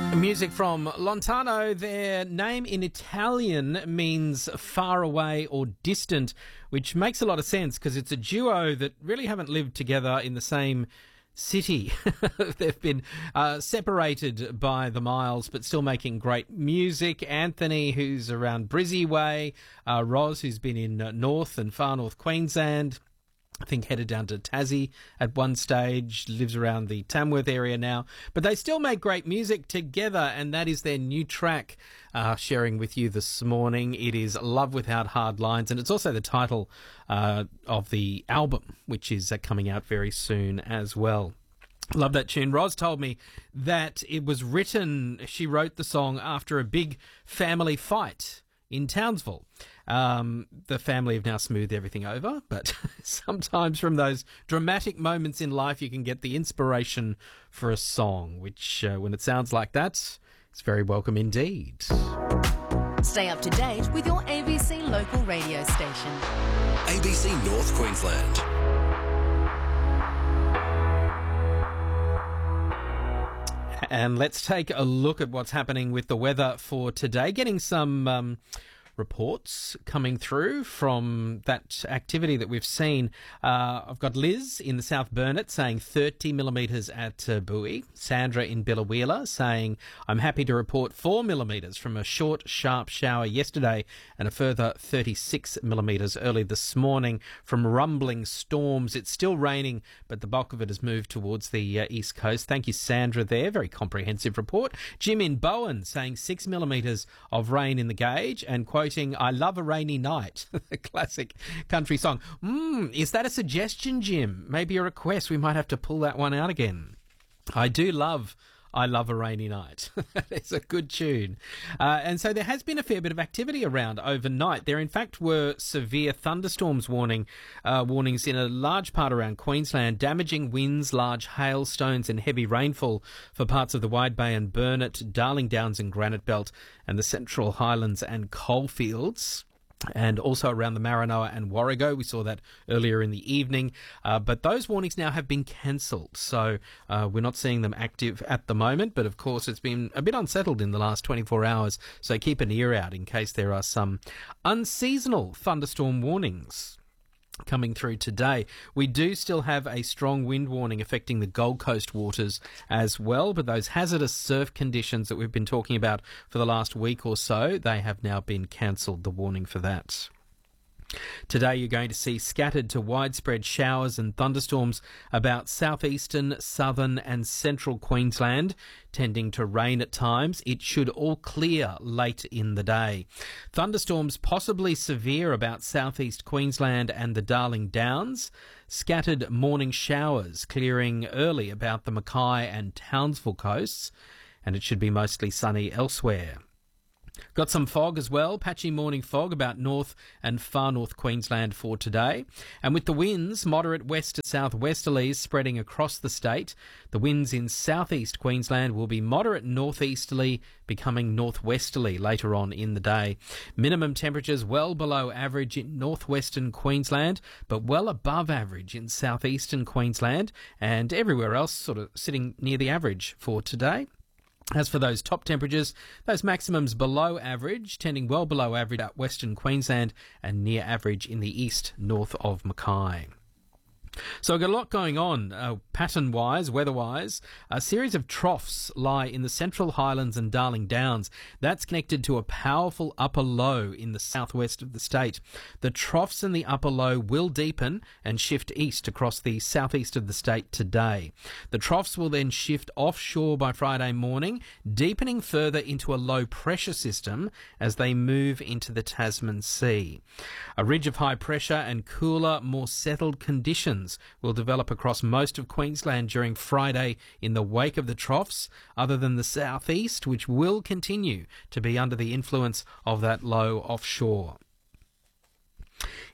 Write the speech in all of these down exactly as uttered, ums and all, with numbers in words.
Music from Lontano. Their name in Italian means far away or distant, which makes a lot of sense because it's a duo that really haven't lived together in the same city. They've been uh, separated by the miles, but still making great music. Anthony, who's around Brizzy Way, uh, Roz, who's been in uh, North and Far North Queensland, I think headed down to Tassie at one stage, lives around the Tamworth area now. But they still make great music together, and that is their new track, uh, sharing with you this morning. It is Love Without Hard Lines, and it's also the title uh, of the album, which is uh, coming out very soon as well. Love that tune. Roz told me that it was written, she wrote the song after a big family fight in Townsville. Um, the family have now smoothed everything over, but sometimes from those dramatic moments in life, you can get the inspiration for a song, which, uh, when it sounds like that, is very welcome indeed. Stay up to date with your A B C local radio station. A B C North Queensland. And let's take a look at what's happening with the weather for today. Getting some um, reports coming through from that activity that we've seen. Uh, I've got Liz in the South Burnett saying thirty millimetres at uh, Bowie. Sandra in Billawheeler saying, I'm happy to report four millimetres from a short, sharp shower yesterday and a further thirty-six millimetres early this morning from rumbling storms. It's still raining, but the bulk of it has moved towards the uh, east coast. Thank you, Sandra, there. Very comprehensive report. Jim in Bowen saying six millimetres of rain in the gauge and quoting, I love a rainy night, the classic country song. Mm, is that a suggestion, Jim? Maybe a request? We might have to pull that one out again. I do love I Love a Rainy Night. It's a good tune. Uh, and so there has been a fair bit of activity around overnight. There, in fact, were severe thunderstorms warning uh, warnings in a large part around Queensland, damaging winds, large hailstones and heavy rainfall for parts of the Wide Bay and Burnett, Darling Downs and Granite Belt and the Central Highlands and Coalfields. And also around the Maranoa and Warrego. We saw that earlier in the evening. Uh, but those warnings now have been cancelled. So uh, we're not seeing them active at the moment. But of course, it's been a bit unsettled in the last twenty-four hours. So keep an ear out in case there are some unseasonal thunderstorm warnings coming through today. We do still have a strong wind warning affecting the Gold Coast waters as well, but those hazardous surf conditions that we've been talking about for the last week or so, they have now been cancelled, the warning for that. Today you're going to see scattered to widespread showers and thunderstorms about southeastern, southern and central Queensland, tending to rain at times. It should all clear late in the day. Thunderstorms possibly severe about southeast Queensland and the Darling Downs. Scattered morning showers clearing early about the Mackay and Townsville coasts, and it should be mostly sunny elsewhere. Got some fog as well, patchy morning fog about north and far north Queensland for today. And with the winds, moderate west to southwesterlies spreading across the state. The winds in southeast Queensland will be moderate northeasterly, becoming northwesterly later on in the day. Minimum temperatures well below average in northwestern Queensland, but well above average in southeastern Queensland and everywhere else sort of sitting near the average for today. As for those top temperatures, those maximums below average, tending well below average at Western Queensland and near average in the east, north of Mackay. So we've got a lot going on, uh, pattern-wise, weather-wise. A series of troughs lie in the Central Highlands and Darling Downs. That's connected to a powerful upper low in the southwest of the state. The troughs in the upper low will deepen and shift east across the southeast of the state today. The troughs will then shift offshore by Friday morning, deepening further into a low-pressure system as they move into the Tasman Sea. A ridge of high pressure and cooler, more settled conditions will develop across most of Queensland during Friday in the wake of the troughs, other than the southeast, which will continue to be under the influence of that low offshore.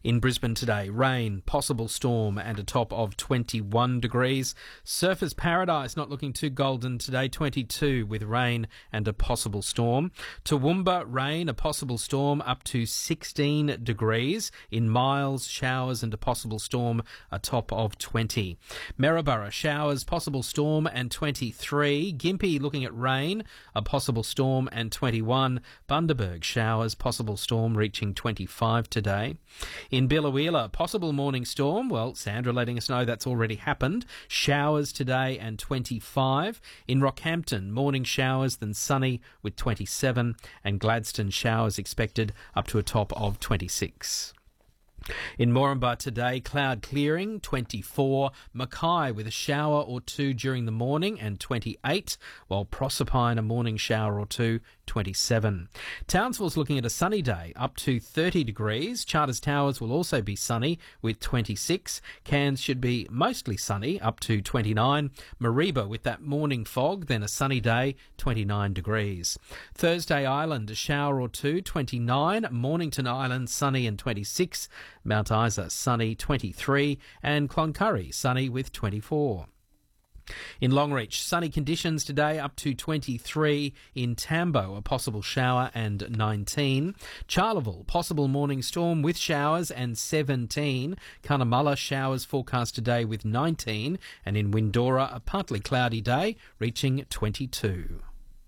In Brisbane today, rain, possible storm and a top of twenty-one degrees. Surfers Paradise not looking too golden today, twenty-two with rain and a possible storm. Toowoomba, rain, a possible storm up to sixteen degrees. In Miles, showers and a possible storm, a top of twenty. Maryborough, showers, possible storm and twenty-three. Gympie looking at rain, a possible storm and twenty-one. Bundaberg, showers, possible storm reaching twenty-five today. In Biloela, possible morning storm. Well, Sandra letting us know that's already happened. Showers today and twenty-five. In Rockhampton, morning showers, then sunny with twenty-seven. And Gladstone, showers expected up to a top of twenty-six. In Moranbah today, cloud clearing, twenty-four. Mackay with a shower or two during the morning and twenty-eight, while Proserpine a morning shower or two, twenty-seven. Townsville's looking at a sunny day, up to thirty degrees. Charters Towers will also be sunny with twenty-six. Cairns should be mostly sunny, up to twenty-nine. Mareeba with that morning fog, then a sunny day, twenty-nine degrees. Thursday Island, a shower or two, twenty-nine. Mornington Island, sunny and twenty-six. Mount Isa, sunny, twenty-three, and Cloncurry, sunny with twenty-four. In Longreach, sunny conditions today up to twenty-three. In Tambo, a possible shower and nineteen. Charleville, possible morning storm with showers and seventeen. Cunnamulla, showers forecast today with nineteen. And in Windora, a partly cloudy day reaching twenty-two.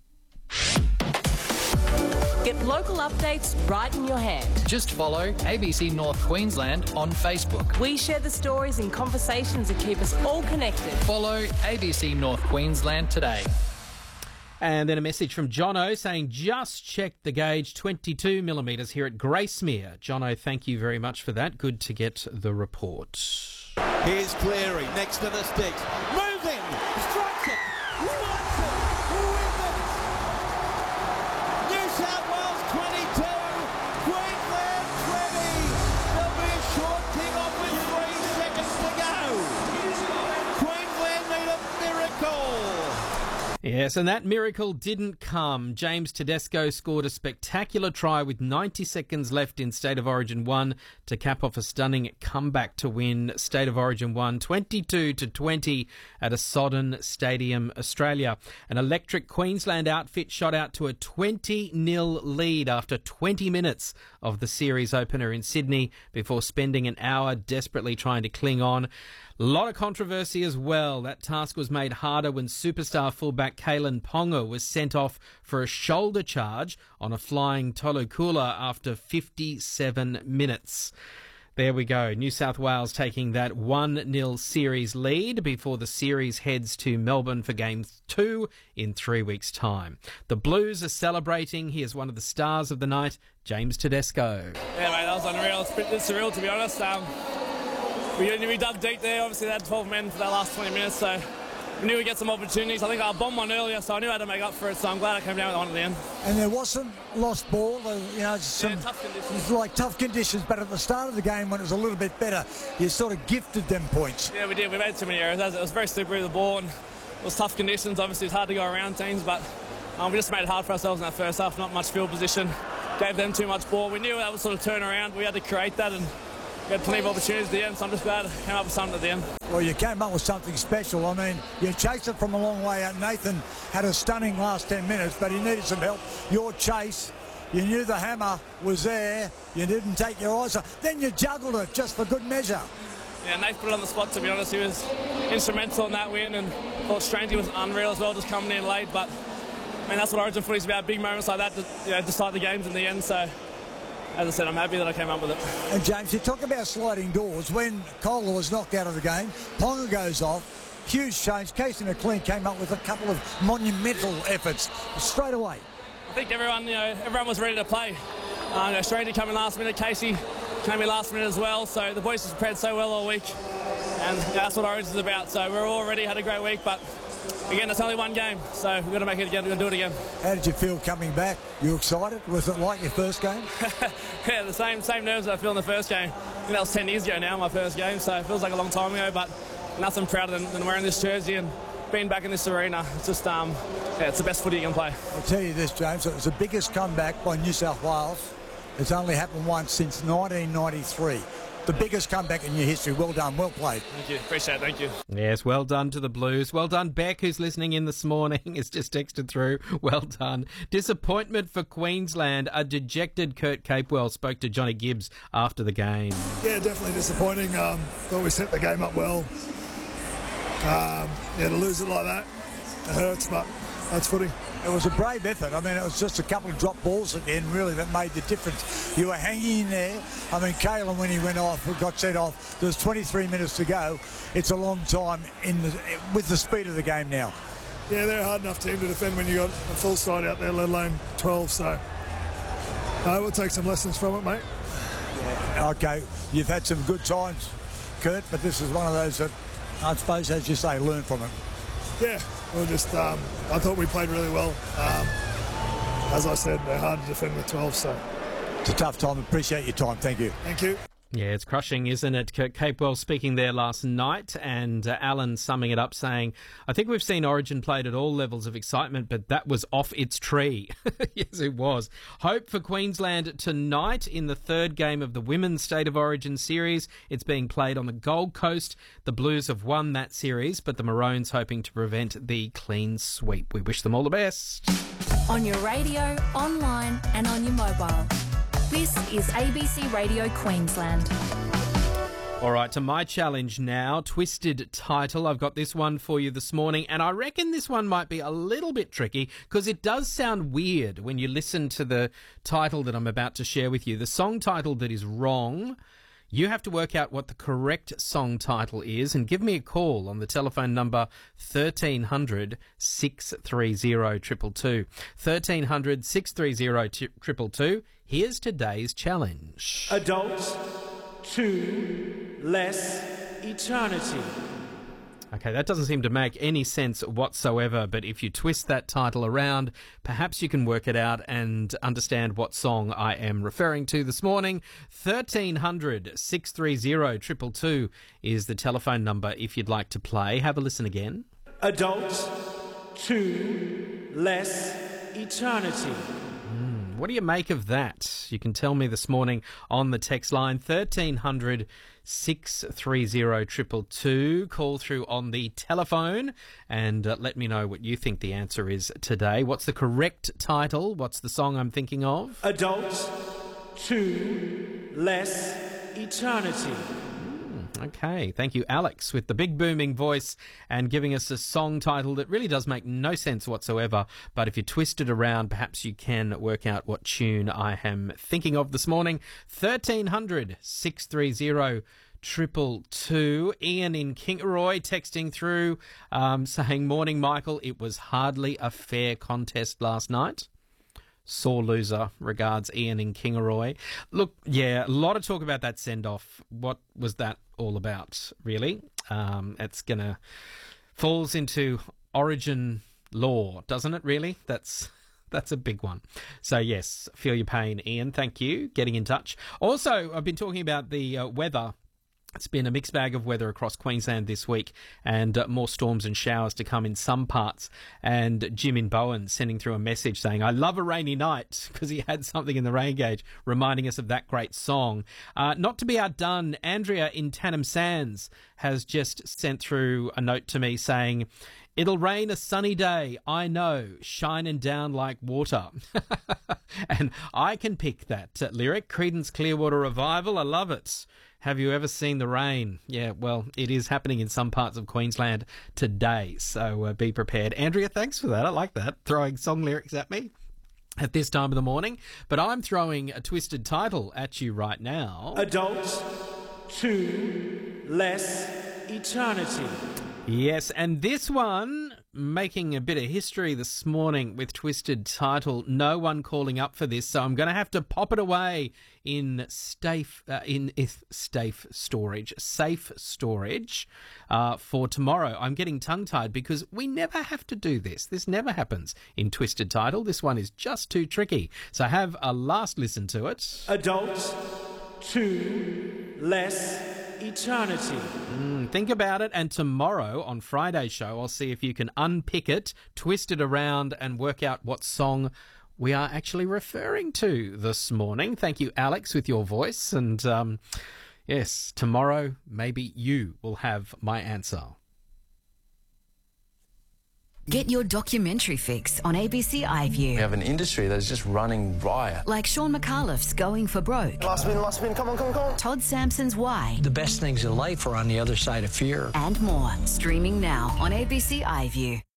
Get local updates right in your hand. Just follow A B C North Queensland on Facebook. We share the stories and conversations that keep us all connected. Follow A B C North Queensland today. And then a message from Jono saying, just checked the gauge, twenty-two millimetres here at Gracemere. Jono, thank you very much for that. Good to get the report. Here's Cleary next to the sticks. Moving! Strikes it! Strikes it! Wins it! New South Wales twenty-two, Queensland twenty. There'll be a short kick-off with three seconds to go. Queensland need a miracle. Yes, and that miracle didn't come. James Tedesco scored a spectacular try with ninety seconds left in State of Origin one to cap off a stunning comeback to win State of Origin one twenty-two to twenty at a Sodden Stadium, Australia. An electric Queensland outfit shot out to a twenty nil lead after twenty minutes of the series opener in Sydney before spending an hour desperately trying to cling on. A lot of controversy as well. That task was made harder when superstar fullback Kalen Ponga was sent off for a shoulder charge on a flying Tolukula after fifty-seven minutes. There we go. New South Wales taking that one nil series lead before the series heads to Melbourne for game two in three weeks' time. The Blues are celebrating. He is one of the stars of the night, James Tedesco. Yeah, mate, that was unreal. It's a bit surreal, to be honest. Um, we, we dug deep there. Obviously, they had twelve men for that last twenty minutes, so we knew we'd get some opportunities. I think I bombed one earlier, so I knew I had to make up for it, so I'm glad I came down with one at the end. And there wasn't lost ball, you know, some, yeah, tough conditions. like tough conditions, but at the start of the game when it was a little bit better, you sort of gifted them points. Yeah, we did. We made too many errors. It was very slippery, the ball, and it was tough conditions. Obviously, it's hard to go around teams, but um, we just made it hard for ourselves in that first half. Not much field position. Gave them too much ball. We knew that would sort of turn around. We had to create that, and we had plenty of opportunities at the end, so I'm just glad I came up with something at the end. Well, you came up with something special. I mean, you chased it from a long way out. Nathan had a stunning last ten minutes, but he needed some help. Your chase, you knew the hammer was there. You didn't take your eyes off. Then you juggled it just for good measure. Yeah, Nate put it on the spot, to be honest. He was instrumental in that win, and thought Strangey was unreal as well, just coming in late. But, I mean, that's what Origin footy's about. Big moments like that to, you know, decide the games in the end, so as I said, I'm happy that I came up with it. And James, you talk about sliding doors. When Kohler was knocked out of the game, Ponga goes off. Huge change. Casey McLean came up with a couple of monumental efforts straight away. I think everyone, you know, everyone was ready to play. Uh, you know, Strangey coming last minute, Casey came in last minute as well. So the boys have prepared so well all week, and you know, that's what Origin is about. So we're all ready, had a great week, but again, it's only one game, so we've got to make it again. We're going to do it again. How did you feel coming back? You excited? Was it like your first game? Yeah, the same same nerves that I feel in the first game. I think that was ten years ago now, my first game, so it feels like a long time ago, but nothing prouder than, than wearing this jersey and being back in this arena. It's just, um, yeah, it's the best footy you can play. I'll tell you this, James, it was the biggest comeback by New South Wales It's only happened once since nineteen ninety-three. The biggest comeback in your history. Well done, well played. Thank you. Appreciate it. Thank you. Yes, well done to the Blues. Well done, Beck, who's listening in this morning, has just texted through. Well done. Disappointment for Queensland. A dejected Kurt Capewell spoke to Johnny Gibbs after the game. Yeah, definitely disappointing. Um, thought we set the game up well. Um, yeah, to lose it like that, it hurts, but that's footy. It was a brave effort. I mean, it was just a couple of drop balls at the end, really, that made the difference. You were hanging in there. I mean, Kalen, when he went off, got sent off, there was twenty-three minutes to go. It's a long time in the, with the speed of the game now. Yeah, they're a hard enough team to defend when you got a full side out there, let alone twelve. So, uh, we'll take some lessons from it, mate. Yeah. Okay, you've had some good times, Kurt, but this is one of those that, I suppose, as you say, learn from it. Yeah, we'll just, um, I thought we played really well. Um, as I said, they're hard to defend with twelve, so. It's a tough time. Appreciate your time. Thank you. Thank you. Yeah, it's crushing, isn't it? Kurt Capewell speaking there last night, and uh, Alan summing it up saying, I think we've seen Origin played at all levels of excitement, but that was off its tree. Yes, it was. Hope for Queensland tonight in the third game of the Women's State of Origin series. It's being played on the Gold Coast. The Blues have won that series, but the Maroons hoping to prevent the clean sweep. We wish them all the best. On your radio, online and on your mobile. This is A B C Radio Queensland. All right, to my challenge now, Twisted Title. I've got this one for you this morning, and I reckon this one might be a little bit tricky because it does sound weird when you listen to the title that I'm about to share with you. The song title that is wrong, you have to work out what the correct song title is and give me a call on the telephone number thirteen hundred, six three zero, two two two. thirteen hundred, six three zero, two two two. Here's today's challenge. Adults, two less eternity. Okay, that doesn't seem to make any sense whatsoever, but if you twist that title around, perhaps you can work it out and understand what song I am referring to this morning. thirteen hundred, six three zero, two two two is the telephone number if you'd like to play. Have a listen again. Adults, two less eternity. What do you make of that? You can tell me this morning on the text line thirteen hundred, six three zero, two two two. Call through on the telephone and uh, let me know what you think the answer is today. What's the correct title? What's the song I'm thinking of? Adults, two less eternity. Okay, thank you, Alex, with the big booming voice and giving us a song title that really does make no sense whatsoever. But if you twist it around, perhaps you can work out what tune I am thinking of this morning. thirteen hundred, six three zero, two two two. Ian in Kingaroy texting through um, saying, morning, Michael, it was hardly a fair contest last night. Sore loser. Regards, Ian in Kingaroy. Look, yeah, a lot of talk about that send-off. What was that all about, really? Um, it's going to... falls into Origin law, doesn't it, really? That's... That's a big one. So, yes, feel your pain, Ian. Thank you. Getting in touch. Also, I've been talking about the uh, weather. It's been a mixed bag of weather across Queensland this week and uh, more storms and showers to come in some parts. And Jim in Bowen sending through a message saying, I love a rainy night, because he had something in the rain gauge reminding us of that great song. Uh, not to be outdone, Andrea in Tannum Sands has just sent through a note to me saying, it'll rain a sunny day, I know, shining down like water. And I can pick that uh, lyric, Creedence Clearwater Revival. I love it. Have you ever seen the rain? Yeah, well, it is happening in some parts of Queensland today, so uh, be prepared. Andrea, thanks for that. I like that, throwing song lyrics at me at this time of the morning. But I'm throwing a twisted title at you right now. Adults, two less eternity. Yes, and this one, making a bit of history this morning with twisted title. No one calling up for this, so I'm going to have to pop it away in safe, uh, in if safe storage, safe storage uh, for tomorrow. I'm getting tongue-tied because we never have to do this. This never happens in twisted title. This one is just too tricky. So have a last listen to it. Adults, two less eternity. Mm, think about it, and tomorrow on Friday's show, I'll see if you can unpick it, twist it around, and work out what song we are actually referring to this morning. Thank you, Alex, with your voice. And um, yes, tomorrow maybe you will have my answer. Get your documentary fix on A B C iView. We have an industry that is just running riot. Like Sean McAuliffe's Going for Broke. Last spin, last spin, come on, come on, come on. Todd Sampson's Why. The best things in life are on the other side of fear. And more. Streaming now on A B C iView.